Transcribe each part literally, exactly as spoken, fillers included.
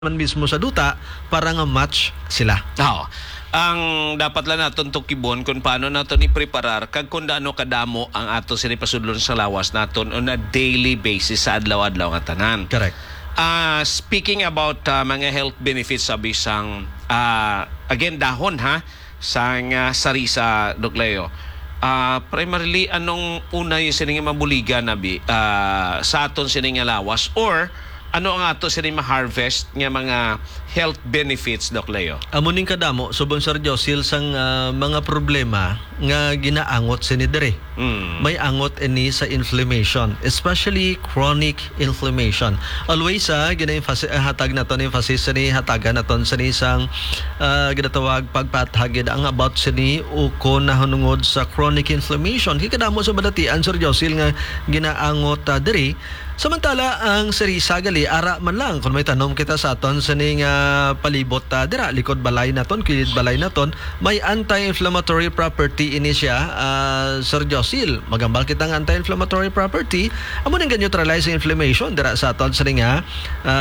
man mismo sa duta para nga match sila. Oo. Ang dapat lang naton tukibon kung paano naton i-preparar kag kung daano kadamo ang ato sinipasudlon sa lawas naton on a daily basis sa adlaw-adlaw nga tanan. Correct. Uh, speaking about uh, mga health benefits sa bisang uh, again dahon ha sang uh, sarisa Dokleo. Uh, primarily anong una yung sining mabuligan nabi uh, sa aton sining lawas or ano ang ato sining ma-harvest nga mga health benefits, Doc Leo? Amuning kadamo subong Sir Josil sang uh, mga problema nga ginaangot sini diri. Mm. May angot ini sa inflammation, especially chronic inflammation. Always sa uh, gina-emphasize uh, hatag naton emphasis ni hatagan naton sa isang uh, ginatawag pagpatagid ang about sini ukon na hunungod sa chronic inflammation. Kikadamo sa badatian Sir Josil nga ginaangot uh, diri. Samantala ang sarisa gali ara man lang kung may tanom kita sa aton sa ning uh, palibot uh, dira likod balay naton kilid balay naton may anti-inflammatory property ini siya uh, Sir Josil magambal kita ng anti-inflammatory property amo ning neutralize inflammation dira sa aton sa ning uh,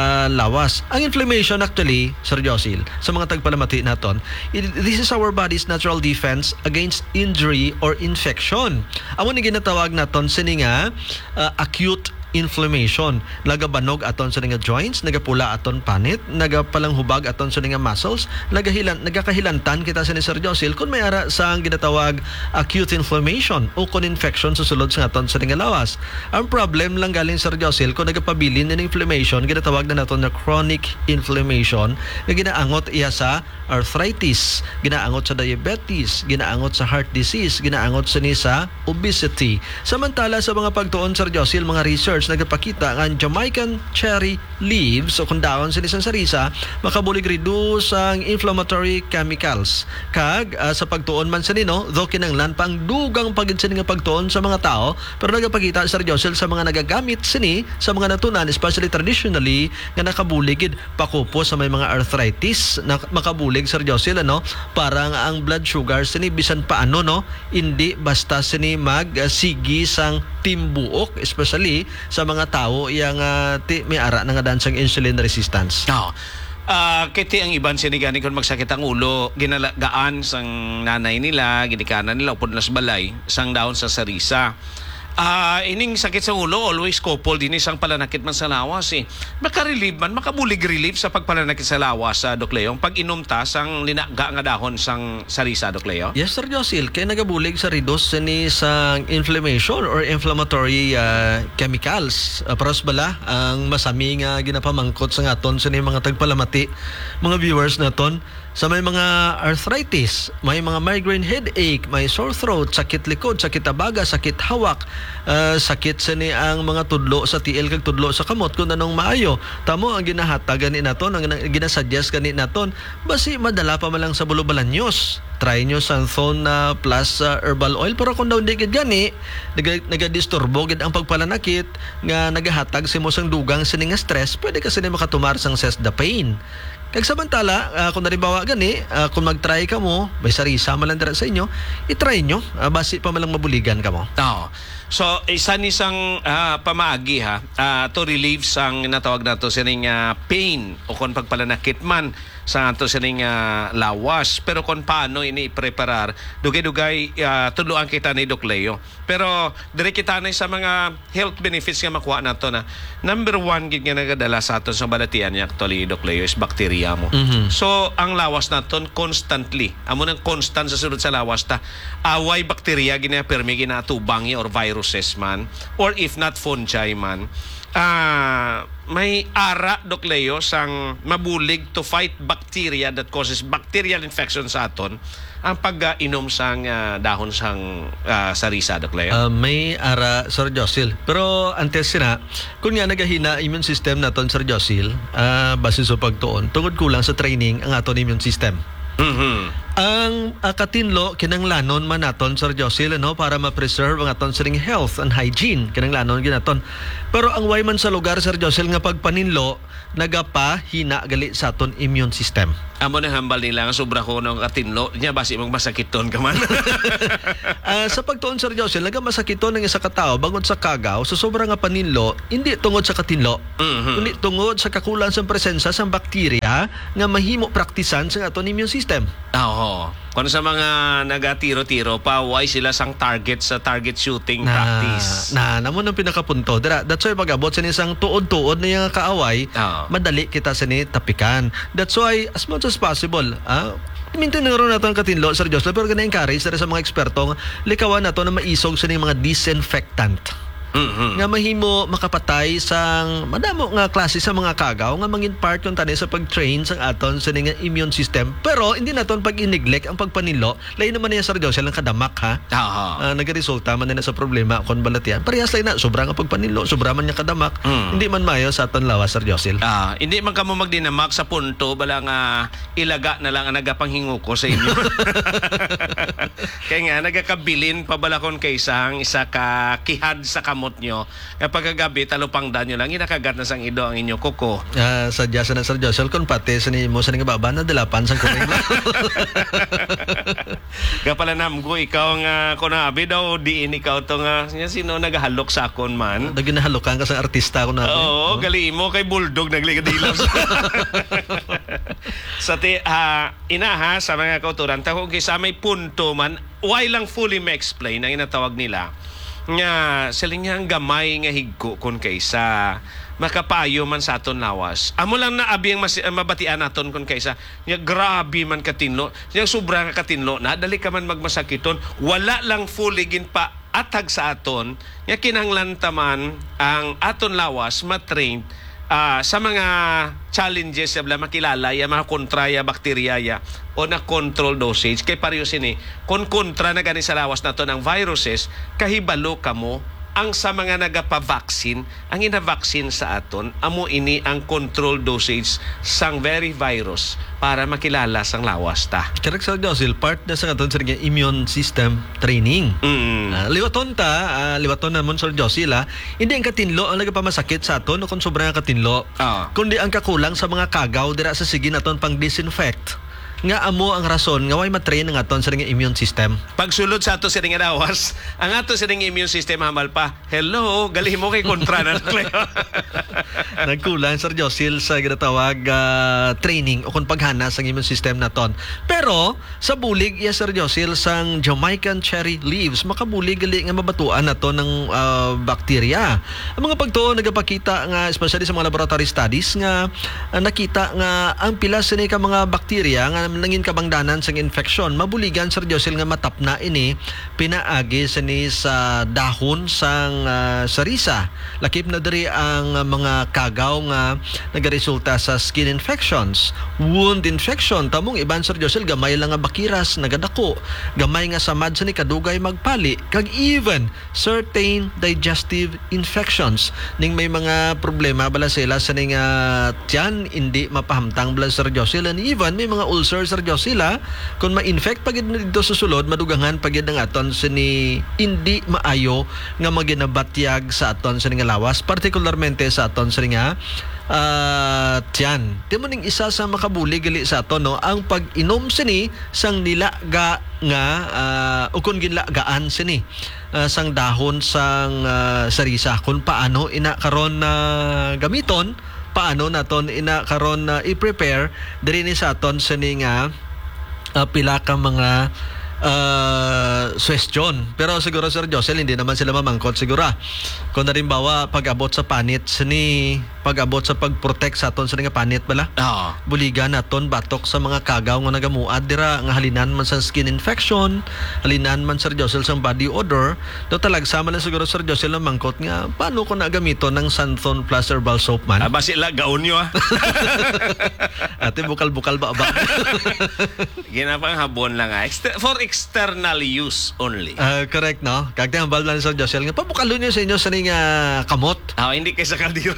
lawas. Ang inflammation actually Sir Josil sa mga tagpalamati naton it, this is our body's natural defense against injury or infection. Amo ning ginatawag naton sa ning uh, acute inflammation. Nagabanog aton sa nga joints, nagapula aton panit, nagapalanghubag aton sa nga muscles, nagahilan nagakahilantan kita sa ni Sir Josil kung may ara sa ang ginatawag acute inflammation o kung infection sa sulod sa aton sa nga lawas. Ang problem lang galing Sir Josil kung nagapabilin ng inflammation, ginatawag na naton na chronic inflammation, nga ginaangot iya sa arthritis, ginaangot sa diabetes, ginaangot sa heart disease, ginaangot sa ni sa obesity. Samantala sa mga pagtuon Sir Josil, mga research nagpakita nga ang Jamaican cherry leaves o kung daon sa isang sarisa makabulig reduce ang inflammatory chemicals kag uh, sa pagtuon man sa nino though kinanglan pang dugang pagid sa nga pagtuon sa mga tao pero nagapakita Sir Josel sa mga nagagamit sini sa mga natunan especially traditionally nga nakabuligid pakupo sa may mga arthritis na makabulig Sir Josel ano parang ang blood sugar sini bisan paano no hindi basta sini mag uh, sigi sang timbuok especially sa mga tao yang uh, ti, may ara na nga dansang insulin resistance. Oo. Uh, kiti ang iban sinigani kung magsakit ang ulo, ginalagaan sang nanay nila, ginikanan nila upod nas balay, sang daon sa sarisa. Uh, ining sakit sa ulo, always coupled din isang palanakit man sa lawas eh. Maka-relieve man, makabulig relief sa pagpalanakit sa lawas sa uh, Doc Leo. Pag inumta sang linaga nga dahon sang sarisa, Doc Leo. Yes, Sir Josil. Kaya nagabulig sa reduce ni sang inflammation or inflammatory uh, chemicals. Uh, paros bala, ang masami nga ginapamangkot sa ngaton sa ni mga tagpalamati, mga viewers naton. Sa may mga arthritis, may mga migraine headache, may sore throat, sakit likod, sakit abaga, sakit hawak, uh, sakit sa ni ang mga tudlo sa T L kag tudlo sa kamot kung anong maayo. Tamo ang ginahatag gani naton, ang ginasuggest gani naton, basi madala pa man lang sa bulubalanyos. Try nyo Santhon uh, plus uh, herbal oil pero kung daw di gid gani nagadisturbo gid ang pagpalanakit nga nagahatag si mo sang dugang sining stress, pwede kasi ni makatumar sang Cesdapine. Kag samantala, uh, kung narimbawa gani, uh, kung mag-try ka mo, may sarisa man lang dira sa inyo, i-try nyo, uh, basi pa man lang mabuligan ka mo. Oo. So, isa nisang uh, pamaagi ha, uh, to relieve sang natawag na to sining uh, pain o kung pagpalanakit man sa ato sining uh, lawas. Pero kung paano ini-preparar, dugay-dugay uh, tudloan kita ni Doc Leo. Pero dire kita na sa mga health benefits nga makuha nato na number one gid nga nagadala sa aton sa balatian niya actually Doc Leo is bacteria mo. Mm-hmm. So ang lawas naton constantly, amo nang constant sa sulod sa lawas ta away bacteria gina permi gina tubangi or viruses man or if not fungi man. Ah, uh, may ara Doc Leo sang mabulig to fight bacteria that causes bacterial infection sa aton ang pag-inom sang uh, dahon sang uh, sarisa Doc Leo. Uh, may ara Sir Josil. Pero antes sina, kung nga nagahina immune system naton Sir Josil, uh, base sa pagtuon, tungod kulang sa training ang aton immune system. Mm-hmm. Ang uh, katinlo kinanglanon man naton Sir Josil ano para ma-preserve ang aton sining health and hygiene kinanglanon ginaton Pero ang way man sa lugar, Sir Josel, nga pagpaninlo, nagapa hina gali sa aton immune system. Amo na hambal nila nga sobra ko ng katinlo niya basi mong masakiton ka man. Ah, sa pagtuon, Sir Josel, naga masakiton ng isa ka tao bangod sa kagaw, sa sobra nga paninlo, hindi tungod sa katinlo, Mhm. kundi tungod sa kakulang sa presensya sa bakterya nga mahimo praktisan sa aton immune system. Oo. Kung sa mga nagatiro-tiro pa, why sila sang target sa target shooting Na, practice. na, namo nang pinakapunto. Dira, that's why pag-abot sa isang tuod-tuod na yung kaaway, Oo. madali kita sa ni tapikan. That's why, as much as possible, ah, mintinuro na ito ang katinlo, Sir Joseph, pero gana-encourage na rin sa mga ekspertong likawan na ito na maisog sa ni mga disinfectant. Mhm. Nga mahimo makapatay sang madamo nga klase sa mga kagaw nga mangin part yung tani sa pag-train sang aton sa nga immune system. Pero hindi naton pag-ineglect ang pagpanilo. Lain naman niya, Sir Joseph, lang kadamak ha. Oo. Uh, nagaresulta man na sa problema kon balatian. Parehas lang na sobra nga pagpanilo, sobra man niya kadamak. Mm. Hindi man mayo sa aton lawas, Sir Joseph. Ah, hindi man kamo magdinamak sa punto bala nga ilaga na lang ang nagapanghingo ko sa inyo. Kaya nga nagakabilin pa bala kon kaysang isa ka kihad sa kamot nyo. Kapag kagabi talupang danyo lang inakagat na sang ido ang inyo kuko. Uh, sadya sa na, Sir Joseph, kon pati sa ni mo sa nga baba na dalapan sa kuring lang. Kapala namgo ikaw nga kunabi daw diin ikaw to nga nya sino nagahalok sa akon man. Dagi nahalukan ka sa artista ko na. Oo, gali mo kay Bulldog nagligadilaw sa sa ti ah, ina ha sa mga kauturan ta kung sa may punto man why lang fully ma-explain ang inatawag nila nga siling nga ang gamay nga higko kun kaysa makapayo man sa aton lawas. Amo lang na abi ang mas, mabatian naton kun kaysa nya grabe man katinlo. Nya sobra nga katinlo na dali ka man magmasakiton wala lang fully gin pa atag sa aton nya kinahanglan taman ang aton lawas matrain ah, sa mga challenges sa makilala ya mga kontraya bakterya o na control dosage kay pareho sini kon kontra na gani sa lawas nato ng viruses kahibalo kamo ang sa mga nagapa-vaccine ang ina-vaccine sa aton amo ini ang control dosage sang very virus para makilala sang lawas ta. Correct, Sir Joseph, part na sa aton sa nga immune system training. Mm. Uh, liwaton ta, uh, liwaton na mo, Sir Joseph, ha? Hindi ang katinlo ang nagapamasakit sa aton o kung sobrang katinlo, Ah. kundi ang kakulang sa mga kagaw dira sa sige naton pang disinfect. Nga amo ang rason nga way matrain ang aton sa nga immune system. Pagsulod sa ato sa nga lawas, ang ato sa nga immune system hamal pa, hello, gali mo kay kontra na. Nagkulang, Sir Joseph, sa ginatawag uh, training o kung paghana sa immune system naton. Pero sa bulig iya, Sir Joseph, sang Jamaican cherry leaves makabulig gali nga mabatuan nato ng uh, bakterya. Ang mga pagtuon nagapakita nga especially sa mga laboratory studies nga uh, nakita nga ang pila sa ni ka mga bakterya nga nangin kabangdanan sa infection mabuligan, Sir Joseph, nga matapna ini pinaagi sa ni sa dahon sang uh, sarisa. Lakip na diri ang uh, mga kagaw nga nagaresulta sa skin infections, wound infection. Tamong iban, Sir Joseph, gamay lang nga bakiras nagadako, gamay nga samad sa ni kadugay magpali, kag even certain digestive infections ning may mga problema bala sila sa ning uh, tiyan hindi mapahamtang bala, Sir Joseph, and even may mga ulcer, Sir Joseph, kung ma-infect pagid dito sa sulod madugangan pagid ang aton sa ni hindi maayo nga maginabatyag sa aton sa nga lawas, particularmente sa aton sa nga uh, tiyan. Timo ning isa sa makabuli gali sa aton, no, ang pag-inom sini sang nilaga nga uh, ukon ginlagaan sini uh, sang dahon sang uh, sarisa kung paano ina karon na uh, gamiton, paano naton ina karon na uh, i-prepare diri ni sa aton sa ni nga uh, pila ka mga uh, question. Pero siguro, Sir Joseph, hindi naman sila mamangkot siguro. Kung narimbawa pag-abot sa panit sini pag-abot sa pag-protect sa aton sa nga panit bala. Oo. Buligan naton batok sa mga kagaw nga nagamuad dira nga halinan man sa skin infection, halinan man, Sir Joseph, sa body odor. Do talag sama na siguro, Sir Joseph, lang mangkot nga paano ko na gamiton ng Santhon Plus Herbal Soap man. Aba sila gaon nyo ah. Ate bukal-bukal ba ba? Ginapang habon lang ah. Extra- For external use only. Ah, correct, no? Kag ang balban Sir Josel nga pabukalo niyo sa inyo sa ning ah, kamot. Ah, hindi kay sa kaldero.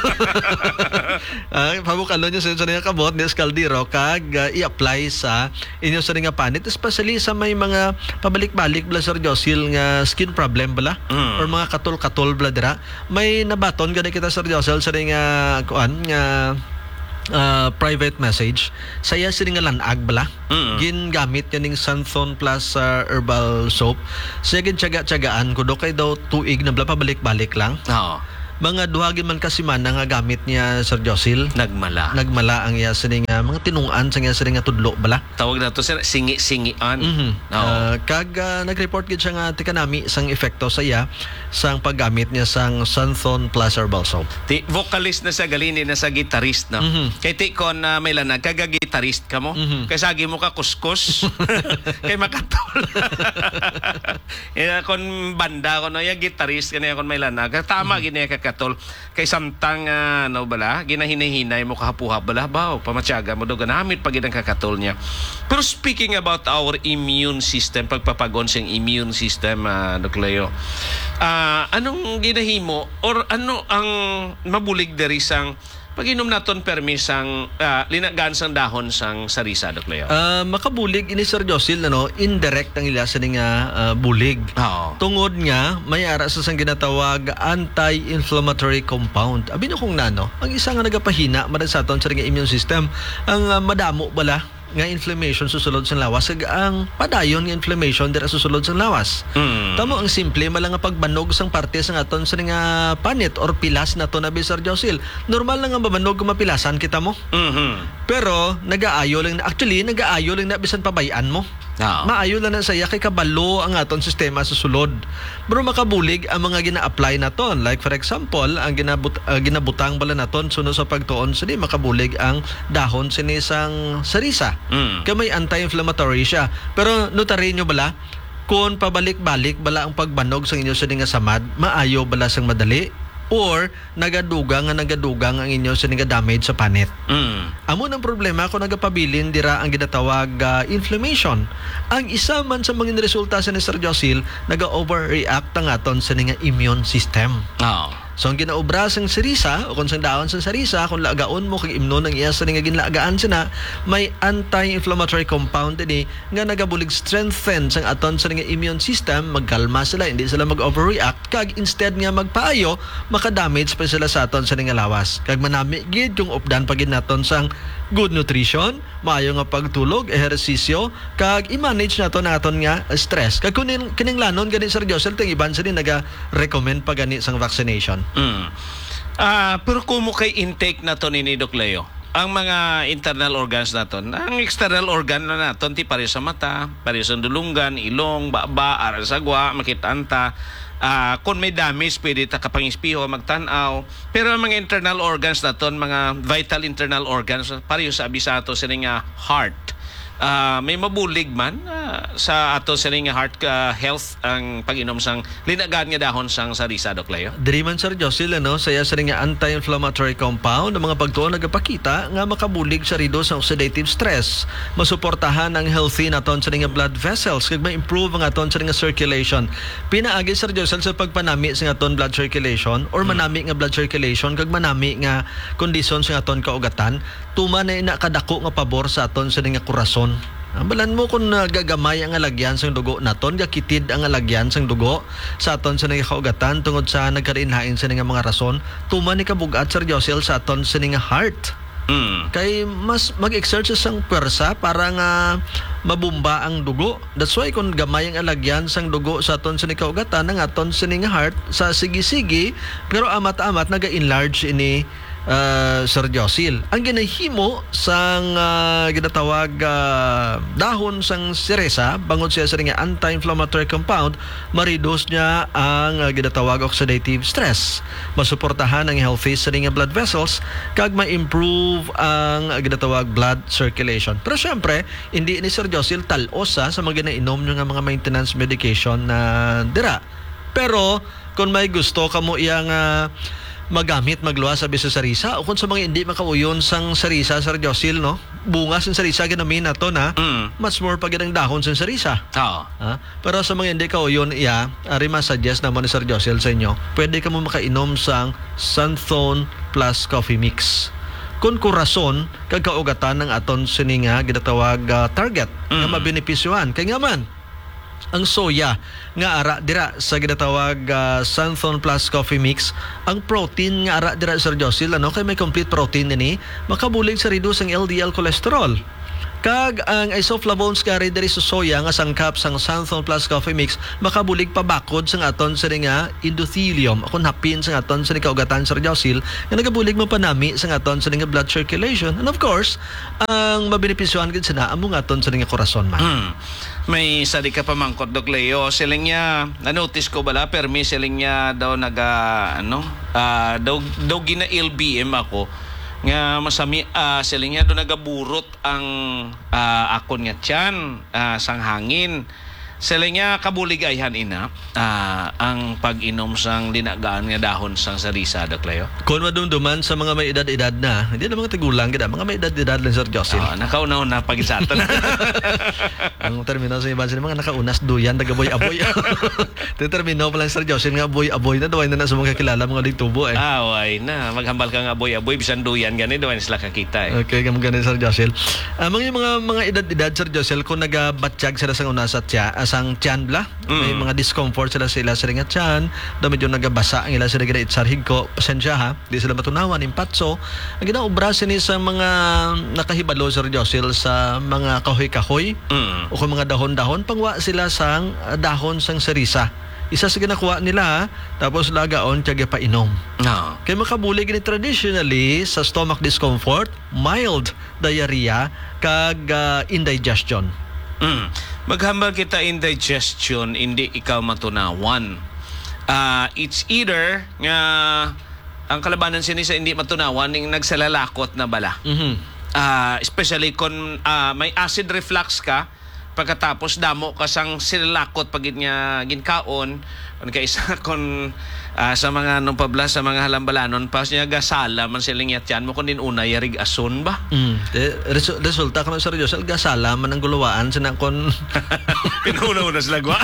Ah, pabukalo niyo sa inyo sa ning kamot ni kaldero kag ah, i-apply sa inyo sa ning panit, especially sa may mga pabalik-balik bala Sir Josel nga skin problem bala Mm. or mga katol-katol bala dira. May nabaton gani kita Sir Josel sa ning ah, kuan nga uh, private message saya sini nga lanag bala Mm. gin gamit yaning Santhon plus uh, herbal soap saya gin tiyaga-tiyagaan ko do kay daw tuig na bala pabalik-balik lang Oo. mga duhagin man kasi man nga gamit niya Sir Josil Nagmala. nagmala ang iya sini nga mga tinungan sa iya sini nga tudlo bala. Tawag na to sir, singi-singian. Mhm. Oo. Uh, kag uh, nag-report gid siya nga tika nami sang epekto sa iya sang paggamit niya sang Santhon plus herbal soap. Ti vocalist na sa galini na sa gitarist no. Mhm. Kay ti kon na may lanag kaga gitarist ka mo. Mhm. Kay sagi mo ka kuskus. Kay makatol. Ina kon banda ko no ya gitarist kaniya kon may lanag. Tama gini ka katol. Kay samtang uh, no bala ginahinahinay mo kahapuha bala baw pamatyaga mo do ganamit pag ang kakatol niya. Pero speaking about our immune system pagpapagon siyang immune system uh, Doc Leo. Ah, anong ginahimo or ano ang mabulig diri sang pag-inom naton permisang uh, linagaan sang dahon sang sarisa Doc Leo? Uh, makabulig ini Sir Josil ano indirect ang ila sa nga uh, bulig. Oo. Tungod nga may ara sa sang ginatawag anti-inflammatory compound. Abi na kung nano, ang isa nga nagapahina madag sa aton sa nga immune system ang uh, madamo bala nga inflammation susulod sa lawas kag ang padayon nga inflammation dira susulod sa lawas. Mm. Tamo ang simple mala nga pagbanog sang parte sa aton sa nga panit or pilas nato na Sir Josil. Normal lang nga mabanog kung mapilasan kita mo. Mhm. Pero nagaayo lang actually nagaayo lang na bisan pabayan mo. Oo. Maayo lang na saya kay kabalo ang aton sistema sa sulod. Pero makabulig ang mga gina-apply naton. Like for example, ang ginabut uh, ginabutang bala naton suno sa pagtuon sini makabulig ang dahon sini sang sarisa. Mm. Kay may anti-inflammatory siya. Pero notarin nyo bala kung pabalik-balik bala ang pagbanog sa inyo sa nga samad, maayo bala sang madali or nagadugang nga nagadugang ang inyo sa nga damage sa panit. Mm. Amo ng problema kung nagapabilin dira ang ginatawag uh, inflammation. Ang isa man sa mga resulta sa ni Sir Josil, naga-overreact ang aton sa nga immune system. Oo. So ang ginaobra sang sarisa o kung sang daon sang sarisa kung lagaon mo kag imnon ang iya sa nga ginlagaan sina may anti-inflammatory compound ini nga nagabulig strengthen sang aton sa nga immune system magkalma sila hindi sila mag-overreact kag instead nga magpaayo maka-damage pa sila sa aton sa nga lawas kag manami gid yung updan pagid naton sang good nutrition, maayo nga pagtulog, ehersisyo, kag i-manage nato naton nga stress. Kag kunin kining lanon gani Sir Josel ting iban sa ni naga-recommend pa gani sang vaccination. Mm. Ah, pero kumo kay intake nato ni Doc Leo. Ang mga internal organs naton, ang external organ na naton ti pare sa mata, pare sa dulungan, ilong, baba, ara sa gwa, makitanta. Ah, kung may damage pwede ta kapangispiho magtan-aw, pero ang mga internal organs naton, mga vital internal organs pareho sa abisato sa nga heart. Ah, may mabulig man ah, sa ato sa nga heart ah, health ang pag-inom sang linagaan nga dahon sang sarisa Doc Leo. Diri man Sir Josil ano, saya sa nga anti-inflammatory compound ang mga pagtuon nagapakita nga makabulig sa reduce ang oxidative stress, masuportahan ang healthy naton sa nga blood vessels kag ma-improve ang aton sa nga circulation. Pinaagi Sir Josil sa pagpanami sa aton blood circulation or manami nga blood circulation kag manami nga kondisyon sa aton kaugatan, tuman na inakadako nga pabor sa aton sa nga kurason. Ang balan mo kung nagagamay ang alagyan sang dugo naton, gakitid ang alagyan sang dugo sa aton sa nga kaugatan tungod sa nagkarinhain sa nga mga rason, tuman ni kabugat Sir Josel sa aton sa nga heart. Mm. Kay mas mag-exert sa sang pwersa para nga mabumba ang dugo. That's why kung gamay ang alagyan sang dugo sa aton sa kaugatan ng aton sa nga heart sa sige-sige pero amat-amat naga-enlarge ini Uh, Sir Josil. Ang ginahimo sang uh, ginatawag uh, dahon sang siresa bangod siya sa nga anti-inflammatory compound, ma-reduce niya ang uh, ginatawag oxidative stress, masuportahan ang healthy sa nga blood vessels kag ma-improve ang uh, ginatawag blood circulation. Pero syempre hindi ni Sir Josil talosa sa mga ginainom nyo nga mga maintenance medication na dira. Pero kung may gusto kamo iyang uh, magamit magluwas sa bisa sarisa o kung sa mga hindi makauyon sang sarisa Sir Josil no bunga sa sarisa ginamin nato na Mm. much more pag ang dahon sa sarisa. Oo. Ha? Pero sa mga hindi ka o yun, iya, ari ma-suggest naman ni Sir Josel sa inyo, pwede ka mo makainom sang Sunthone Plus Coffee Mix. Kung kurason, kagkaugatan ng aton sininga, ginatawag uh, target, Mm. nga mabenepisyuhan. Kaya nga man, ang soya nga ara dira sa ginatawag uh, Sunthone Plus Coffee Mix, ang protein nga ara dira Sir Josel, ano, kay may complete protein nini, makabulig sa reduce ang L D L cholesterol. Kag ang isoflavones nga rin diri sa soya nga sangkap sang Sunthone Plus Coffee Mix makabulig pa bakod sang aton sa nga endothelium akong hapin sang aton sa kaugatan Sir Josel nga nagabulig mo panami sang aton sa nga blood circulation, and of course ang mabenepisyohan gid sana among aton sa nga korason man. Hmm. May sali ka pa mangkot Dok Leo, siling niya na-notice ko bala permi siling niya daw naga ano ah, daw daw gina L B M ako nga masami uh, siling niya do nagaburot ang ah, akon nga tiyan ah, sang hangin. Siling niya kabulig ayhan ina ah, ang pag-inom sang dinagaan nga dahon sang sarisa Dok Leo. Kung madumduman sa mga may edad-edad na, hindi na mga tigulang gid, mga may edad-edad lang Sir Josel. Oh, nakauna-una pag sa aton. Ang termino sa iban sila mga nakaunas duyan nagaboy-aboy. Yung termino pa lang Sir Josel nga aboy-aboy na daw na sa mga kakilala mga ligtubo eh. Ah, way na. Maghambal ka nga aboy-aboy bisan duyan gani daw sila kakita eh. Okay, kamo ganun Sir Josel. Uh, mga mga mga edad-edad Sir Josel kung nagabatsyag sila sa una sa tiya, asang tiyan bla, may Mm. mga discomfort sila sa ila sa nga tiyan, daw medyo nagabasa ang ila sila gina itsarhig ko, pasensya ha, di sila matunawan, impatso. Ang ginaobra sini sa mga nakahibalo Sir Josel sa mga kahoy-kahoy Mm. o kung mga dahon-dahon, pangwa sila sang uh, dahon sang sarisa. Isa sa ginakuha nila, tapos lagaon tiyaga pa inom. No. Kaya makabulig ni traditionally sa stomach discomfort, mild diarrhea, kag uh, indigestion. Mm. Maghambal kita indigestion, hindi ikaw matunawan. Ah, it's either nga ang kalabanan sini sa hindi matunawan ning nagsalalakot na bala. Mhm. Ah, especially kung ah, may acid reflux ka, pagkatapos damo ka sang silalakot pag niya ginkaon, kung kaisa kon ah, sa mga nung pabla sa mga halambalanon pas niya gasala man siling yatyan mo kun din una yarig ason ba. Mm. De, resu- resulta ka man Sir Josel, gasala man ang gulawaan sa nakon. Pinuna-una sila gwa.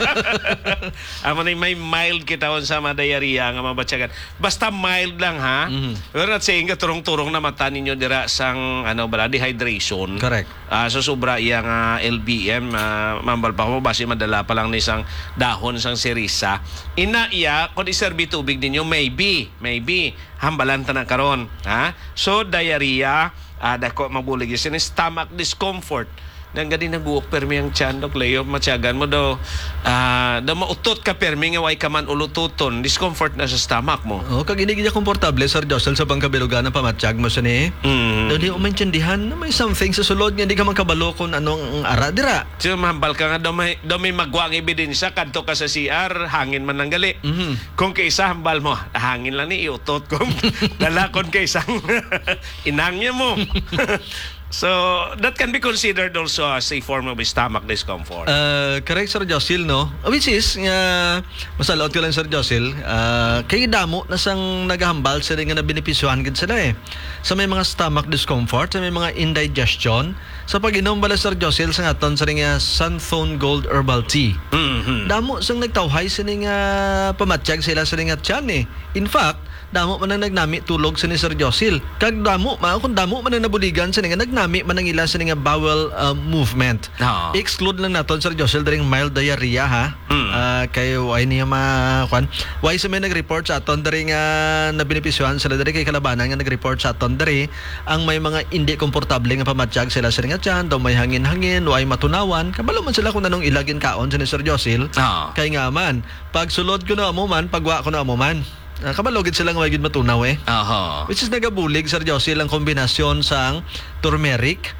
Amo na may mild kitawon sa mga diarrhea nga mabatyagan. Basta mild lang ha. Mhm. Pero not saying ka turong-turong na mata ninyo dira sang ano bala dehydration. Correct. Ah, so sobra iya nga L B M uh, mambal pa mo basi madala pa lang ni isang dahon sang sirisa. Ina iya kun iserbi tubig ninyo maybe, maybe hambalan ta na karon, ha? So diarrhea, ah, dako mabulig yun stomach discomfort. Nang gani naguok permi ang tiyan Dok Leo, matyagan mo daw ah, daw mautot ka permi nga way ka man ulututon, discomfort na sa stomach mo. Oh, kag hindi niya komportable Sir Josel sa pangkabilugan ng pamatsyag mo sa ni. Mm. Daw di umaintindihan na may something sa sulod nga hindi ka man kabalo kung anong ara dira. So mahambal ka nga daw may, daw may magwang ebidensya kadto ka sa C R, hangin man nang gali. Mhm. Kung kaysa hambal mo, hangin lang ni iutot ko. Dalakon kaysang inangya mo. So, that can be considered also as a form of stomach discomfort. Uh, correct Sir Josel no, which is nga masalot ko lang Sir Josel, uh, kay damo na sang nagahambal sila nga na benepisyohan gid sila eh sa may mga stomach discomfort, sa may mga indigestion, sa pag-inom bala Sir Josel sa aton sa nga Sunthone Gold Herbal Tea. Mhm. Damo sang nagtawhay sa nga pamatsyag sila sa nga tiyan eh. In fact, damo man ang nagnami tulog sa ni Sir Josel. Kag damo, ma kung damo man ang nabuligan sa nga nagnami man ang ila sa nga bowel uh, movement. Oo. Exclude lang naton Sir Josel daring mild diarrhea ha. Mm. Ah, kay why niya ma kwan. Why sa may nag-report sa aton daring uh, na benepisyohan sila diri kay kalabanan nga nag-report sa aton diri ang may mga hindi komportable nga pamatsyag sila sa nga tiyan, daw may hangin-hangin, way matunawan. Kabalo man sila kung anong ilagin kaon sa ni Sir Josel. Oo. Kay nga man, pag sulod ko na amo man, pagwa ko na amo man. Uh, kabalogid sila nga magiging matunaw eh. Oho. Which is nagabulig Sir Josel ang kombinasyon sang turmeric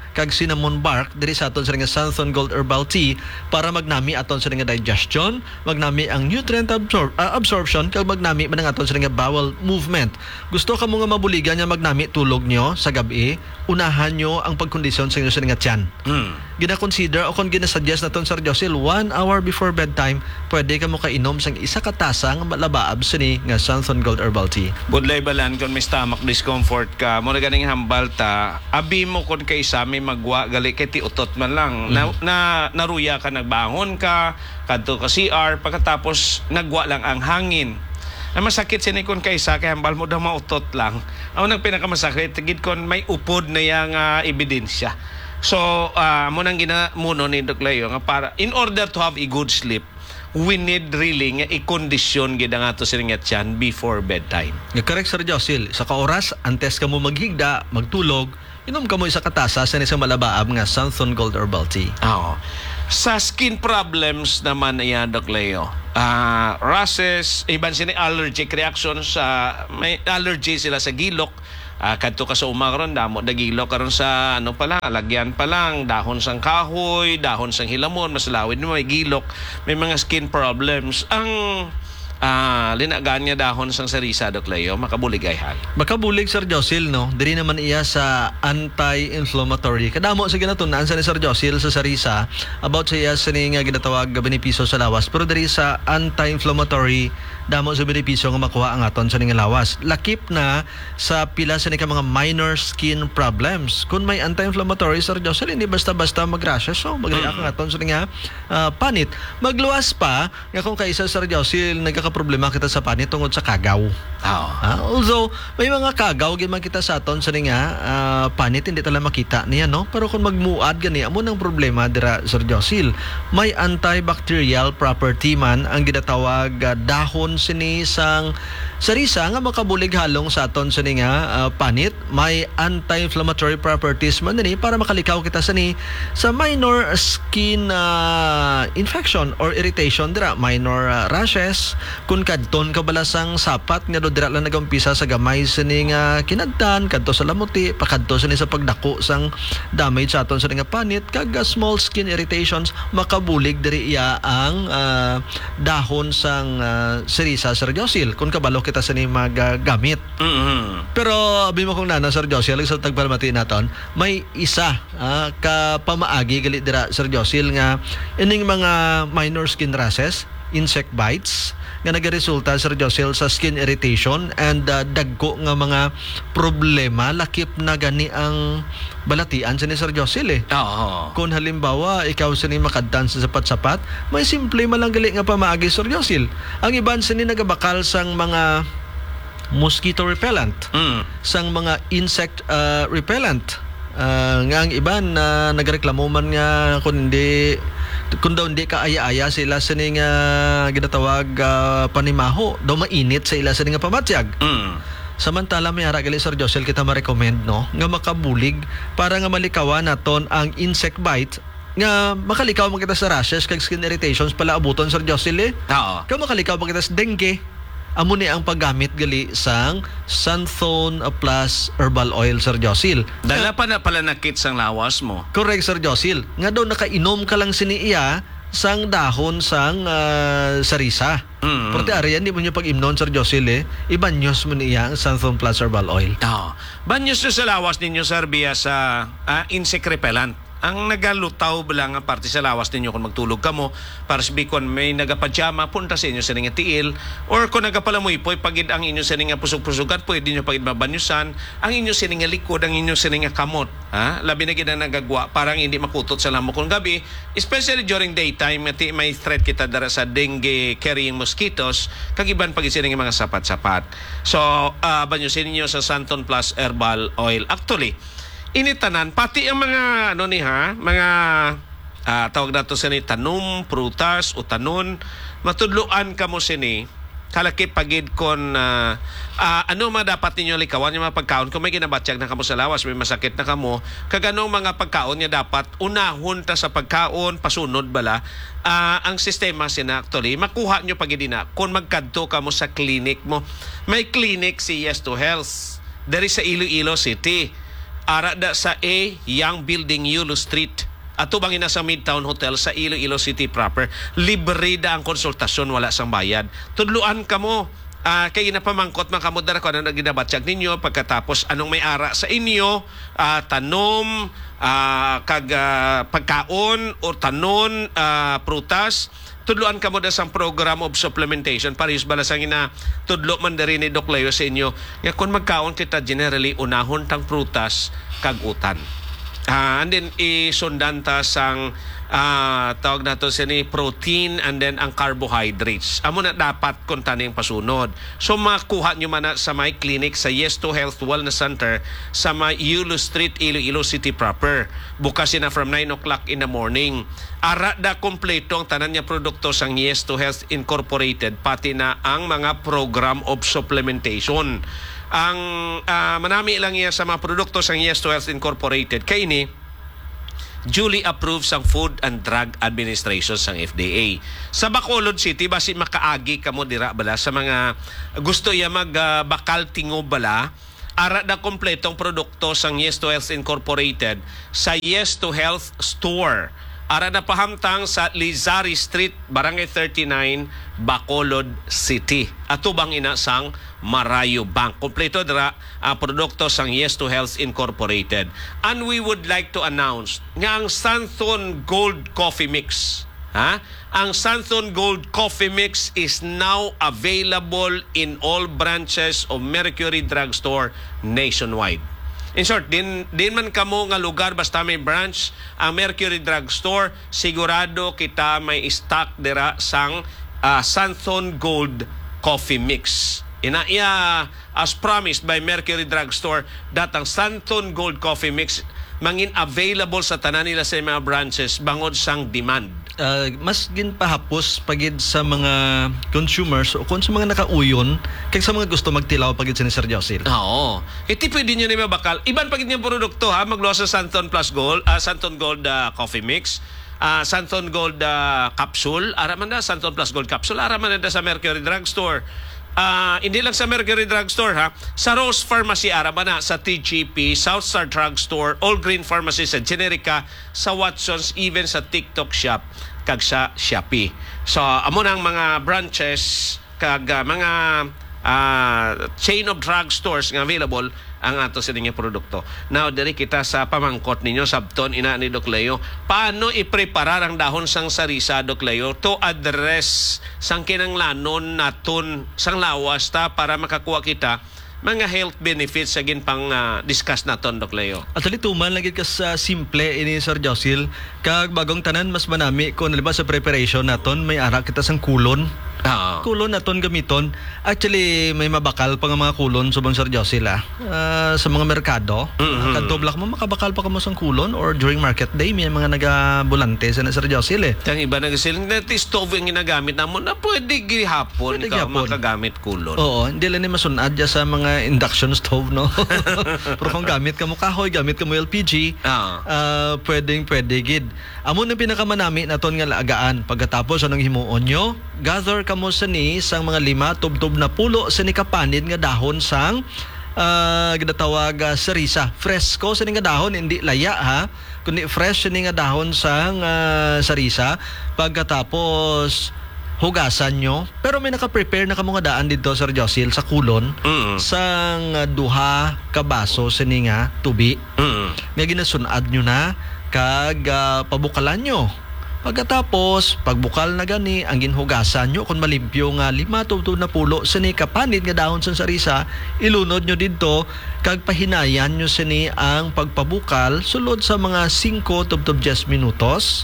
kag cinnamon bark diri sa aton sa nga Santhon Gold Herbal Tea para magnami aton sa nga digestion, magnami ang nutrient absor- uh, absorption kag magnami man ang aton sa nga bowel movement. Gusto ka mo nga mabuligan nga magnami tulog nyo sa gabi, unahan nyo ang pagkondisyon sa inyo sa nga tiyan. Mm. Gina-consider o kung ginasuggest na ton Sir Josil, one hour before bedtime, pwede ka mo kainom sang isa ka tasa nga malabaab sa ni nga Santhon Gold Herbal Tea. Budlay balan kung may stomach discomfort ka, mo na ganing hambal ta, abi mo kung kay sa may magwa gali kay ti utot man lang. Mm. Na, na naruya ka, nagbangon ka, kadto ka C R, pagkatapos nagwa lang ang hangin. Ang masakit siya ni kung kaysa, kaya hambal mo daw mautot lang. Ang nang pinakamasakit, tigid kon may upod na yang uh, ebidensya. So, uh, mo nang ginamuno ni Doc Leo nga para, in order to have a good sleep, we need really nga i-kondisyon gid nga to sila nga tiyan before bedtime. Nga correct Sir Josil, sa kaoras, antes ka mo maghigda, magtulog, inom ka mo isa katasa sa isang malabaab nga Santhon Gold Herbal Tea. Oo. Sa skin problems naman yan, Doc Leo, uh, rashes, iban sila allergic reactions, sa may allergy sila sa gilok. Uh, kadto ka sa umakaron, damo dagilo karon sa ano pala, lagyan pa lang, dahon sang kahoy, dahon sang hilamon, masalawid mo may gilok, may mga skin problems. Ang ah linagaan niya dahon sang sarisa, Doc Leo, makabuligayhan. Makabulig Sir Josil, no? Diri naman iya sa anti-inflammatory. Kadamo sa ginatunan sa ni Sir Josil sa sarisa about sa iya sa ni nga ginatawag nga benepisyo sa lawas. Pero diri sa anti-inflammatory, damo sa benepisyo nga makuha ang aton sa ni nga lawas. Lakip na sa pila sa ni ka mga minor skin problems. Kung may anti-inflammatory Sir Josil, hindi basta-basta mag-rashes, so mag-react ang aton sa ni nga uh, panit. Magluwas pa nga kung kaisa Sir Josil nagkakaproblema kita sa panit tungod sa kagaw. Oo. Ah, although may mga kagaw gyud man kita sa aton sa ni nga uh, panit hindi tala makita niya, no? Pero kung magmuad gani amo nang problema dira Sir Josil. May antibacterial property man ang ginatawag uh, dahon sini sang sarisa nga makabulig halong sa aton sa ni nga uh, panit. May anti-inflammatory properties man ni para makalikaw kita sa ni sa minor skin uh, infection or irritation dira, minor uh, rashes, kung kadton ka balasang sapat nga do dira lang nagampisa sa gamay sa ni nga kinadtan, kadto sa lamuti, pakadto sa ni sa pagdako sang damage sa aton sa ni nga panit, kag uh, small skin irritations, makabulig diri iya ang uh, dahon sang uh, sarisa Sir Josil kung kabalo kita sa ni magagamit. Mm-hmm. Pero abi mo kung nana Sir Josil sa tagpalmati naton, may isa uh, ka pamaagi gali dira Sir Josil nga ining mga minor skin rashes, insect bites nga nagaresulta Sir Josil sa skin irritation and uh, dagko nga mga problema lakip na gani ang balatian sa ni Sir Josil eh. Oo. Kung halimbawa ikaw sa ni makadtan sa sapat-sapat, may simple malanggali nga pamaagi Sir Josil. Ang iban sa ni nagabakal sang mga mosquito repellent, Mm. sang mga insect uh, repellent. Uh, nga ang iban na uh, nagreklamo man nga kung hindi kung daw hindi ka aya-aya sila sa ni nga ginatawag uh, panimaho, daw mainit sa ila sa ni nga pamatyag. Mm. Samantala may ara gali Sir Josil kita ma-recommend, no, nga makabulig para nga malikawan naton ang insect bite nga makalikaw man kita sa rashes kag skin irritations pala abuton Sir Josil eh. Oo. Kaya makalikaw man kita sa dengue. Amo ni ang paggamit gali sang Santhon Plus Herbal Oil Sir Josil. Dala pa na pala nakit sang lawas mo. Correct Sir Josil. Nga daw nakainom ka lang sini iya sang dahon sang uh, sarisa. Mm. Pero ti ari yan, di mo nyo pag-imnon Sir Josil eh. Ibanyos mo niya ang Santhon Plus Herbal Oil. Oo. Banyos nyo sa lawas ninyo, Sir, biya sa ah, insect repellent. Ang nagalutaw lang ang parte sa lawas ninyo kung magtulog ka mo para sabihin may nagapajama, punta sa inyo sa nga tiil, or kung nagapalamoy po, pagid ang inyo sa nga pusog-pusugan, pwede nyo pagid mabanyusan, ang inyo sa nga likod, ang inyo sa nga kamot. Ha? Labi na gina nagagwa, parang hindi makutot sa lamo kung gabi, especially during daytime, mati, may threat kita dara sa dengue carrying mosquitoes, kagiban pagid sa nga mga sapat-sapat. So, uh, banyusin ninyo sa Santhon Plus Herbal Oil. Actually, initanan pati ang mga ano ni ha mga uh, tawag nato sa ni tanom prutas o tanon matudloan kamo sini kalaki pagid kon uh, uh, ano ma dapat ninyo likawan yung mga pagkaon kung may ginabatyag na kamo sa lawas, may masakit na kamo, kaganong mga pagkaon niya dapat unahon ta sa pagkaon pasunod bala uh, ang sistema sina actually makuha nyo pagid na kung magkadto kamo sa clinic mo. May clinic si Yes to Health dari sa Iloilo City. ara da sa A Young Building Yulo Street ato bangin na sa Midtown Hotel sa Iloilo City proper. Libre da ang konsultasyon, wala sang bayad. Tudluan kamo. Uh, kay napamangkot man kamo dara ko ano ginabatyag ninyo pagkatapos anong may ara sa inyo, uh, tanom, uh, kag uh, pagkaon o tanon, uh, prutas. Tudloan kamo da sang program of supplementation parehas bala sang ina tudlo man diri ni Doc Leo sa inyo. Ya kun magkaon kita generally unahon tang prutas kag utan. Uh, and then isundan ta sang uh, tawag nato siya ni protein and then ang carbohydrates. Amo na dapat kung taning pasunod. So makuha nyo man na sa my clinic sa Yes to Health Wellness Center sa may Yulo Street, Iloilo City proper. Bukas na from nine o'clock in the morning. Ara da kompleto ang tanan niya produkto sang Yes to Health Incorporated pati na ang mga program of supplementation. Ang uh, manami lang niya sa mga produkto sang Yes to Health Incorporated kay ni duly approved sang Food and Drug Administration sang F D A. Sa Bacolod City basi makaagi kamo dira bala sa mga gusto ya mag uh, bakal tingo bala, ara da kompletong produkto sang Yes to Health Incorporated sa Yes to Health Store. Ara na pahamtang sa Lizari Street, Barangay thirty-nine, Bacolod City. Ato bang ina sang Marayo Bank. Kompleto dira ang produkto sang Yes to Health Incorporated. And we would like to announce nga ang Santhon Gold Coffee Mix. Ha? Ang Santhon Gold Coffee Mix is now available in all branches of Mercury Drugstore nationwide. In short, din, din man kamo nga lugar basta may branch ang Mercury Drugstore, sigurado kita may stock dira sang uh, Santhon Gold Coffee Mix. Ina iya as promised by Mercury Drugstore dat ang Santhon Gold Coffee Mix mangin available sa tanan nila sa mga branches bangod sang demand. Uh, mas ginpahapos pagid sa mga consumers o kung sa mga nakauyon kay sa mga gusto magtilaw pagid sa ni Sir Josil. Oo. Iti pwede nyo na bakal. Iban pagid niyang produkto ha. Magluwa sa Santhon Plus Gold, uh, Santhon Gold uh, Coffee Mix, uh, Santhon Gold uh, Capsule, araman na Santhon Plus Gold Capsule, araman na sa Mercury Drugstore. Uh, hindi lang sa Mercury Drugstore ha, sa Rose Pharmacy araman na, sa T G P, Southstar Drugstore, All Green Pharmacy sa Generica, sa Watsons, even sa TikTok Shop kag sa Shopee. So amo nang mga branches kag uh, mga uh, chain of drugstores nga available ang ato sa inyong produkto. Now, diri kita sa pamangkot ninyo, sabton ina ni Doc Leo, paano ipreparar ang dahon sang sarisa, Doc Leo, to address sang kinanglanon naton sang lawas ta para makakuha kita mga health benefits sa ginpang uh, discuss naton, Doc Leo. At tuman lagi ka sa simple ini Sir Josil, kag bagong tanan mas manami kung naliba sa preparation naton may ara kita sang kulon. Ah. Kulon naton gamiton. Actually may mabakal pa nga mga kulon subong Sir Josil ah. Uh, sa mga merkado. Mm-hmm. Kadto blak mo makabakal pa kamo sang kulon or during market day may mga nagabulante sa na Sir Josil eh. Tang iba nagasiling na stove ang ginagamit namon na pwede gihapon pwede ka gihapon. Makagamit kulon. Oo, hindi lang ni masunad dya sa mga induction stove no. Pero kung gamit ka mo kahoy, gamit ka mo L P G, ah. uh, pwedeng pwede gid. Amo na pinakamanami naton nga laagaan pagkatapos anong himuon nyo, gather kamo sa ni sang mga lima tubtob na pulo sa ni kapanid nga dahon sang uh, ginatawag uh, sarisa. Fresco sa ni nga dahon, hindi laya ha, kundi fresh sa ni nga dahon sang uh, sarisa. Pagkatapos hugasan nyo, pero may naka-prepare na kamo nga daan dito Sir Josil sa kulon mm-hmm. sang uh, duha ka baso sa ni nga tubi. Mm-hmm. Nga ginasunad nyo na kag uh, pabukalan nyo. Pagkatapos, pagbukal na gani, ang ginhugasan nyo kung malimpyo nga lima tubtob na pulo sa ni kapanid nga dahon sa sarisa, ilunod nyo dito kag pahinayan nyo sa ni ang pagpabukal sulod sa mga five tubtob ten minutos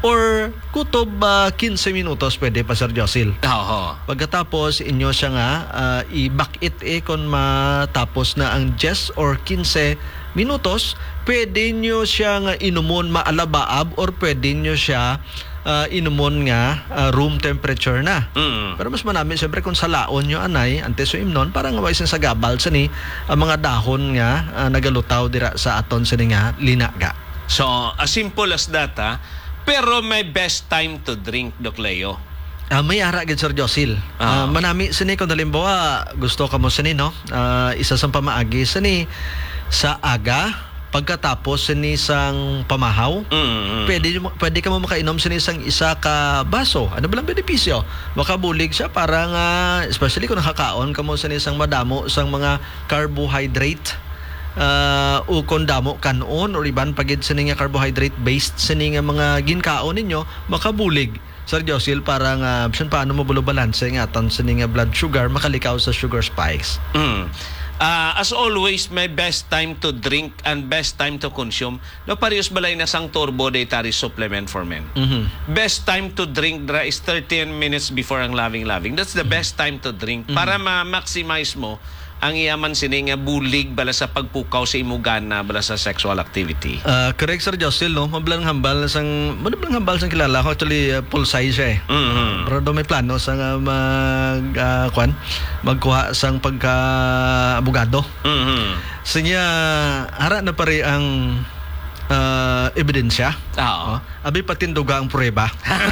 or kutob uh, fifteen minutos pwede pa Sir Josil. Oo. Pagkatapos inyo siya nga uh, i-back-it eh kung matapos na ang ten or fifteen minutos, pwede nyo siya nga inumon maalabaab or pwede nyo siya uh, inumon nga uh, room temperature na. Mm. Pero mas manami siyempre kung sa laon nyo anay antes so imnon para nga waisin sa gabal sa ni ang mga dahon nga uh, nagalutaw dira sa aton sa ni nga linaga. So, as simple as that ha. Pero may best time to drink, Doc Leo. Uh, may ara gid Sir Josil. Uh, Ah. manami sini kung halimbawa gusto ka mo sini no. Uh, isa sa pamaagi sini sa aga pagkatapos sa isang pamahaw, Mm. pwede, mo- pwede ka mo makainom sa isang isa ka baso. Ano ba lang benepisyo? Makabulig siya para nga, especially kung nakakaon ka mo sa isang madamo sang mga carbohydrate, uh, o kung damo kanon or iban pagid sa nga carbohydrate based sa nga mga ginkaon ninyo, makabulig Sir Josil para nga bisan paano mo bulo balanse nga aton sa nga blood sugar makalikaw sa sugar spikes. Mm. Ah, as always, my best time to drink and best time to consume. No, parehas balay na sang turbo dietary supplement for men. Mhm. Best time to drink dra is thirteen minutes before ang loving-loving. That's the best time to drink para ma-maximize mo ang iyaman sini nga bulig bala sa pagpukaw sa imugana bala sa sexual activity. Uh, correct Sir Josil, no? Mablang hambal na sang mablang hambal sang kilala ko actually uh, full size siya eh. Mhm. Pero do may plano sa nga mag uh, kwan magkuha sang pagka abogado. Mhm. Sinya hara na pare ang uh, ebidensya. Oo. Oh, abi patinduga ang prueba.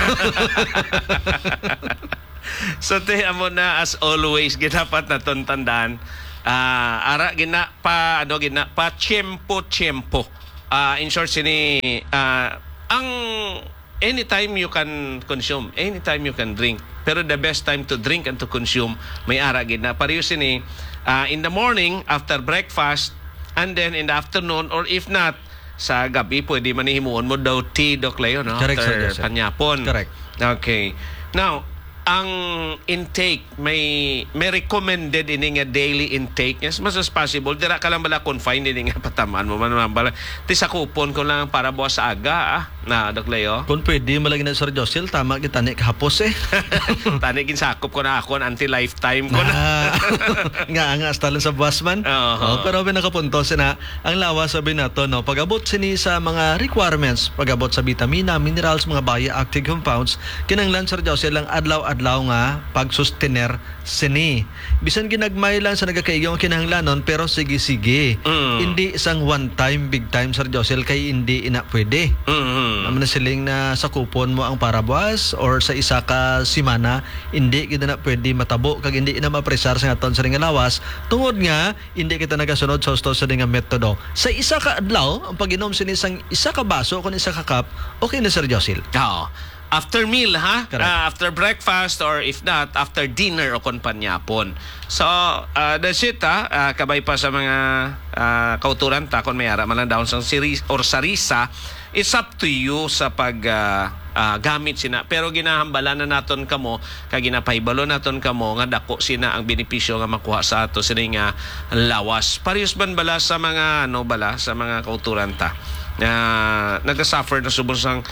So tiyan mo na as always ginapat na ton tandaan ah ara gina pa ano gina pa tiempo tiempo. Ah in short sini ah ang anytime you can consume, anytime you can drink. Pero the best time to drink and to consume may ara gina pareho sini ah, in the morning after breakfast and then in the afternoon or if not sa gabi pwede man himuon mo daw tea Doc Leo no Correct, Sir after Joseph. panyapon. Correct. Okay. Now, ang intake may may recommended ini nga daily intake as much as possible dira ka lang bala confined ini nga patamaan mo man man bala ti sakupon ko lang para buwas sa aga ah na Doc Leo. Kung pwede malagi na Sir Josil, tama kita ni kahapos eh. Tani ginsakop ko na ako anti lifetime ko na. Ah, nga nga hasta lang sa buwas man. Oo. Oh, pero pinakapunto sina ang lawas sabi nato no pagabot sini sa mga requirements, pagabot sa vitamina, minerals, mga bioactive compounds, kinanglan Sir Josil lang adlaw-adlaw nga pagsustener sini. Bisan ginagmay lang sa nagakaigaw ang kinahanglanon pero sige-sige. Mm. Hindi isang one time big time Sir Josil kay hindi ina pwede. Mhm. Naman na siling na sa kupon mo ang parabuas or sa isa ka simana, hindi kita na pwede matabo kag hindi na mapresar sa aton sa nga lawas tungod nga hindi kita nagasunod sa gusto sa nga metodo. Sa isa ka adlaw ang pag-inom sa isang isa ka baso kun isa ka cup, okay na Sir Josil. Oo. After meal ha? Correct. Ah, after breakfast or if not, after dinner o kon panyapon. So, ah, that's it ha? Ah, kabay pa sa mga ah, kauturan ta kung may ara man lang daon sang series or sarisa, it's up to you sa pag ah, ah, gamit sina. Pero ginahambala na naton kamo, kag ginapahibalo naton kamo nga dako sina ang benepisyo nga makuha sa ato sila nga lawas. Parehas ban bala sa mga ano bala sa mga kauturan ta na nagasuffer na subong sang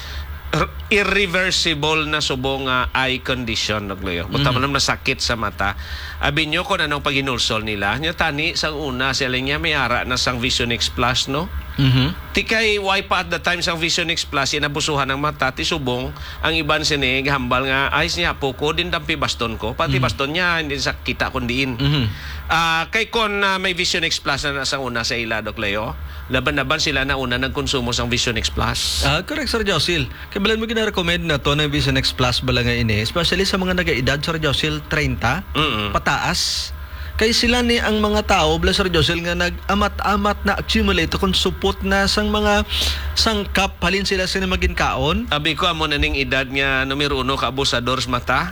irreversible na subong nga eye condition naglayo. Buta man na sakit sa mata. Abi nyo kung anong paginulsol nila. Nya tani sang una sila niya may ara na sang Vision X Plus no. Mhm. Ti kay why pa at the time sang Vision X Plus inabusuhan ng mata ti subong ang iban sini hambal nga ay siya po ko din dampi baston ko. Pati baston niya hindi sa kita kundiin. Mhm. Ah, kay kon uh, may Vision X Plus na sa una sa ila Doc Leo, laban-laban sila na una nagkonsumo sang Vision X Plus. Ah, correct Sir Josil. Kaya balan mo gina-recommend na to ng Vision X Plus bala nga ini, especially sa mga nagaedad Sir Josil thirty Mm-mm. pataas. Kay sila ni ang mga tao bala Sir Josil nga nag-amat-amat na accumulate kung supot na sang mga sangkap halin sila sila maging kaon. Abi ko amo na ning edad nga numero uno ka abusador sa mata.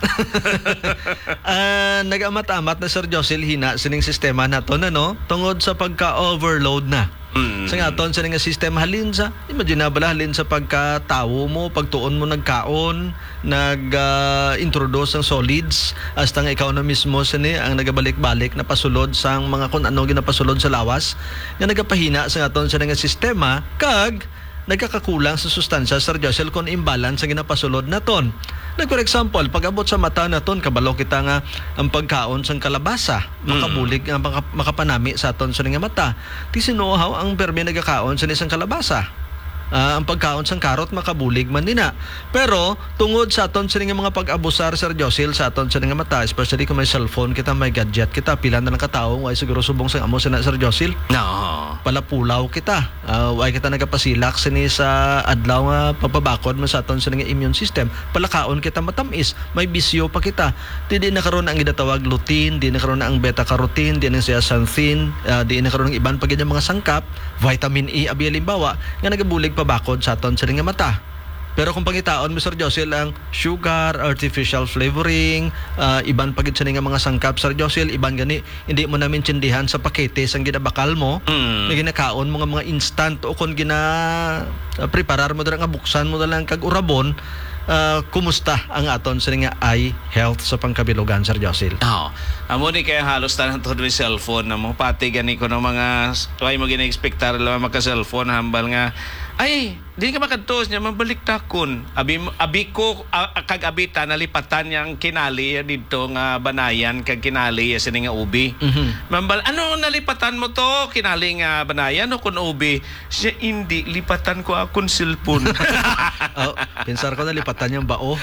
Ah, nag-amat-amat na Sir Josil hina sining sistema nato na no tungod sa pagka-overload na. Mm. Sa nga aton sa nga sistema halin sa imagine na bala halin sa pagkatawo mo pagtuon mo nagkaon nag-introduce ng solids hasta nga ikaw na mismo sini ang nagabalik-balik na pasulod sang mga kun ano ginapasulod sa lawas nga nagapahina sa aton sa nga sistema kag nagkakakulang sa sustansya Sir Joel kung imbalance sa ginapasulod naton. Like for example, pag-abot sa mata naton kabalo kita nga ang pagkaon sang kalabasa, makabulig nga maka, makapanami sa aton sa nga mata. Ti sinuhaw ang permi nagakaon sa isang kalabasa. Ah, ang pagkaon sang karot makabulig man nina. Pero tungod sa aton sa nga mga pag-abusar Sir Josil sa aton sa nga mata, especially kung may cellphone kita, may gadget kita, pila na lang katao, ay siguro subong sang amo sa Sir Josil. No. Palapulaw kita. Uh, ay kita nagapasilak sini sa adlaw nga pagpabakod mo sa aton sa nga immune system. Palakaon kita matamis, may bisyo pa kita. Di di na karon ang gidatawag lutein, di na karon ang beta carotene, di na siya xanthin, uh, di na karon ang iban pa gid mga sangkap, vitamin E abi halimbawa nga nagabulig pabakod sa aton sa nga mata. Pero kung pangitaon, Mister Josil, ang sugar, artificial flavoring, uh, iban pagid sa nga mga sangkap, Sir Josil, iban gani, hindi mo namin tsindihan sa pakete sang ginabakal mo, Mm. na ginakaon mo nga mga instant o kung gina uh, preparar mo dala nga buksan mo dala kag urabon, uh, kumusta ang aton sa nga eye health sa pangkabilugan, Sir Josil? Oo. Amo ni kaya halos tanan to with cellphone na mo pati gani ko ng mga way mo gina-expectar lang maka-cellphone hambal nga ay di ka makadtos niya mabalik takon abi abi ko uh, kag abita nalipatan yang kinali didto nga banayan kag kinali sa nga ubi. Mhm. Mambal ano nalipatan mo to kinali nga banayan o kun ubi siya hindi lipatan ko akong cellphone. Oh, pinsar ko nalipatan yung bao.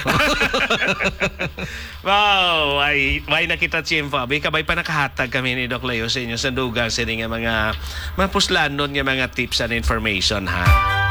Wow, ay may nakita tiyempo. Abi kabay pa nakahatag kami ni Doc Leo sa inyo sa dugang sa nga mga mapuslanon nga mga tips and information ha.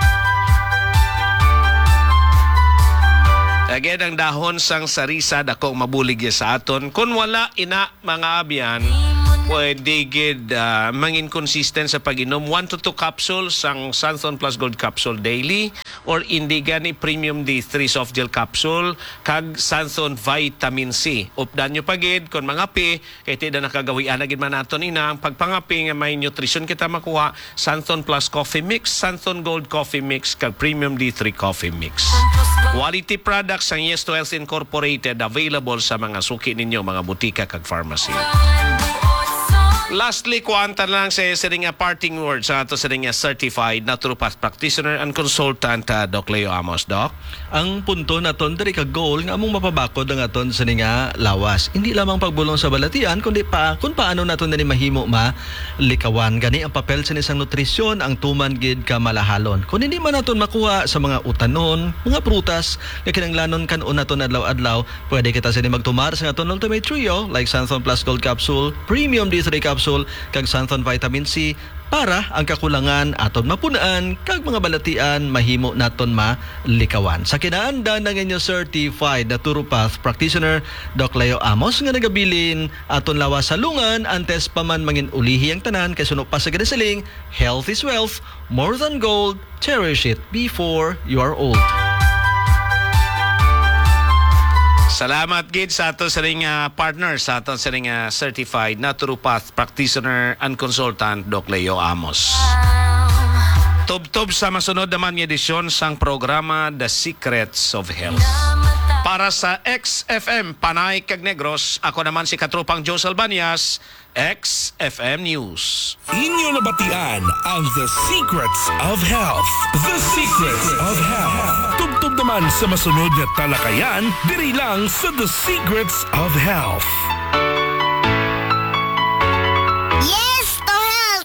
Again, ang dahon sang sarisa dako mabulig ya sa aton. Kung wala ina mga abyan, pwede gid uh, mangin consistent sa pag-inom one to two capsules sang Santhon Plus Gold Capsule daily or Indiga ni Premium D three Soft Gel Capsule kag Santhon Vitamin C. Updan nyo pagid kung mangapi kay ti da nakagawian na gid man naton ina ang pagpangapi nga may nutrition kita makuha Santhon Plus Coffee Mix, Santhon Gold Coffee Mix kag Premium D three Coffee Mix. Quality products ang Yes to Health Incorporated available sa mga suki ninyo, mga butika kag pharmacy. Lastly, kuanta lang sa siring nga parting words sa ato siring nga certified naturopath practitioner and consultant uh, Doc Leo Amos, Doc. Ang punto naton diri ka goal nga among mapabakod ang aton sa nga lawas. Hindi lamang pagbulong sa balatian kundi pa kung paano naton dani mahimo ma likawan gani ang papel sa isang nutrisyon ang tuman gid ka malahalon. Kung hindi man naton makuha sa mga utanon, mga prutas nga kinahanglanon kanon naton adlaw-adlaw, pwede kita sini magtumar sa aton Ultimate Trio like Santhon Plus Gold Capsule, Premium D three Capsule kag Santhon Vitamin C para ang kakulangan aton mapunaan kag mga balatian mahimo naton malikawan. Sa kinaandan ng inyo certified naturopath practitioner Doc Leo Amos nga nagabilin aton lawas sa lungan antes pa man mangin ulihi ang tanan kay suno pa sa gadasaling health is wealth, more than gold, cherish it before you are old. Salamat gid sa ato sa ring uh, partner sa ato sa ring uh, certified naturopath practitioner and consultant Doc Leo Amos. Tub-tub sa masunod naman nga edisyon sang programa The Secrets of Health. Para sa X F M Panay kag Negros, ako naman si Katropang Joe Salbanias, X F M News. Inyo nabatian ang The Secrets of Health. The Secrets of Health. Tubtub naman sa masunod na talakayan, diri lang sa The Secrets of Health. Yes to health!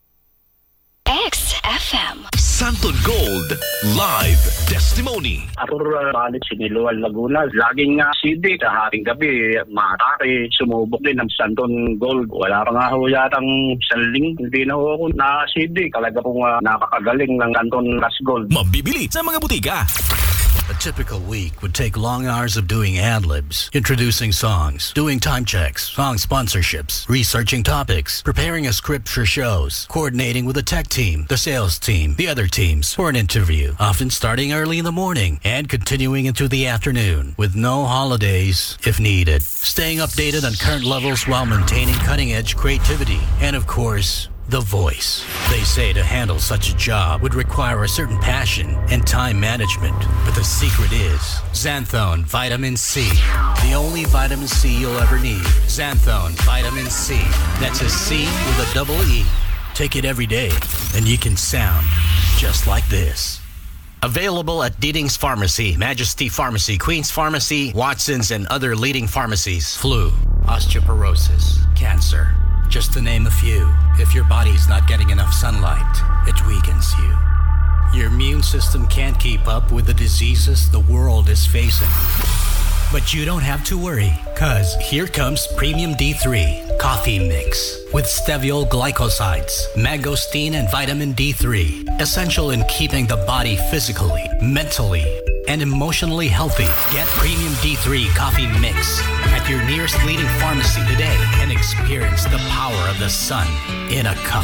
X F M. Santhon Gold Live Testimony. Atur uh, balik Siniluan, Laguna. Laging nga C D sa haring gabi, matake, sumubok din ng Santhon Gold. Wala pa nga ho yatang saling, hindi na ho ako na C D. Talaga pong uh, nakakagaling ng Santhon Plus Gold. Mabibili sa mga butika. A typical week would take long hours of doing ad-libs, introducing songs, doing time checks, song sponsorships, researching topics, preparing a script for shows, coordinating with the tech team, the sales team, the other teams for an interview, often starting early in the morning and continuing into the afternoon with no holidays if needed. Staying updated on current levels while maintaining cutting-edge creativity and, of course, the voice. They say to handle such a job would require a certain passion and time management. But the secret is Xanthone Vitamin C. The only vitamin C you'll ever need. Xanthone Vitamin C. That's a C with a double E. Take it every day and you can sound just like this. Available at Deeding's Pharmacy, Majesty Pharmacy, Queen's Pharmacy, Watson's, and other leading pharmacies. Flu, osteoporosis, cancer. Just to name a few. If your body's not getting enough sunlight, it weakens you. Your immune system can't keep up with the diseases the world is facing. But you don't have to worry, cause here comes Premium D three Coffee Mix with steviol glycosides, mangosteen, and vitamin D three, essential in keeping the body physically, mentally, and emotionally healthy. Get Premium D three Coffee Mix at your nearest leading pharmacy today and experience the power of the sun in a cup.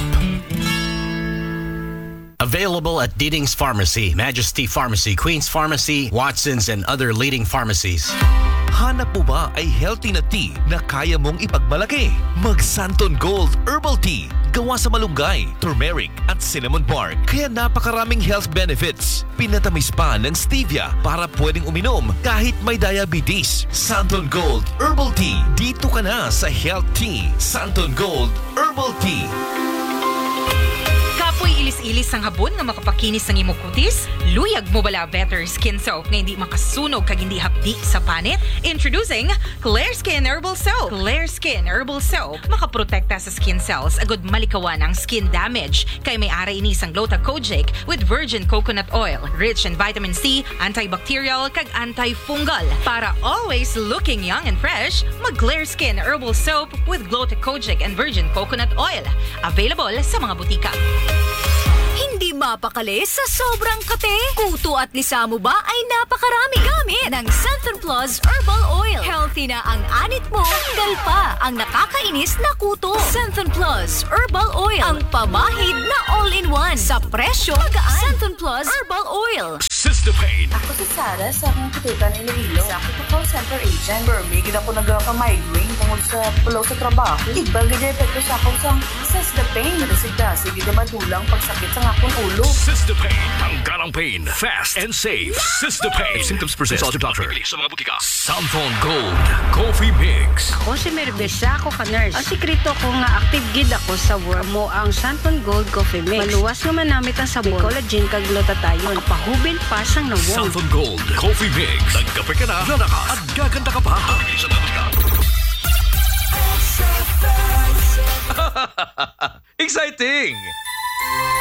Available at Deeding's Pharmacy, Majesty Pharmacy, Queen's Pharmacy, Watson's, and other leading pharmacies. Hanap mo ba ay healthy na tea na kaya mong ipagmalaki? Mag Santon Gold Herbal Tea. Gawa sa malunggay, turmeric at cinnamon bark. Kaya napakaraming health benefits. Pinatamis pa ng stevia para pwedeng uminom kahit may diabetes. Santon Gold Herbal Tea. Dito ka na sa Health Tea. Santon Gold Herbal Tea. Kapoy ilis-ilis ang habon nga makapakinis ng imong kutis? Luyag mo bala better skin soap nga hindi makasunog kag hindi hapdi sa panit? Introducing Clear Skin Herbal Soap. Clear Skin Herbal Soap makaprotekta sa skin cells agud malikawan ang skin damage kay may ara ini sang Glota Kojic with virgin coconut oil, rich in vitamin C, antibacterial kag antifungal. Para always looking young and fresh, mag Clear Skin Herbal Soap with Glota Kojic and virgin coconut oil. Available sa mga butika. Hindi mapakali sa sobrang kate? Kuto at lisa mo ba ay napakarami gamit ng Santon Plus Herbal Oil. Healthy na ang anit mo, tanggal pa ang nakakainis na kuto. Santon Plus Herbal Oil, ang pamahid na all-in-one sa presyo magaan. Santon Plus Herbal Oil. Sister Pain. Ako si Sarah sa akong katutan ni Iloilo. Sa ako call center agent. Bumigid ako nagka-migraine tungkol sa pulaw sa trabaho. Iba gaya epekto sa akong sang Sister Pain. Nasigda, sige na madulang pagsakit sa akong ulo. Sister Pain. Tanggal ang pain. Fast and safe. Sister Pain. If symptoms persist, consult your doctor. Sa mga butika. Santon Gold Coffee Mix. Ako si Merbesa, ako ka-nurse. Ang sikreto ko nga active gid ako sa work mo ang Santon Gold Coffee Mix. Maluwas nga manamit ang sabon, collagen kag glutathione. Pahubil pa sang nawong. Santon Gold Coffee Mix. Nagkape ka na, lalakas, at gaganda ka pa. Sa mga butika. Exciting!